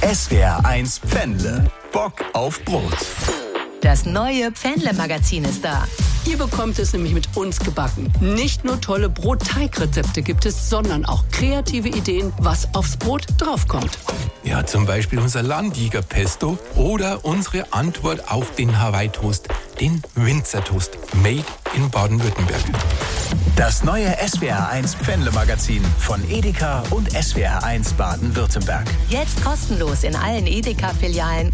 SWR1 Pfännle. Bock auf Brot. Das neue Pfännle-Magazin ist da. Ihr bekommt es nämlich mit uns gebacken. Nicht nur tolle Brotteigrezepte gibt es, sondern auch kreative Ideen, was aufs Brot draufkommt. Ja, zum Beispiel unser Landjäger-Pesto oder unsere Antwort auf den Hawaii-Toast, den Winzertoast, made in Baden-Württemberg. Das neue SWR1 Pfännle-Magazin von Edeka und SWR1 Baden-Württemberg. Jetzt kostenlos in allen Edeka-Filialen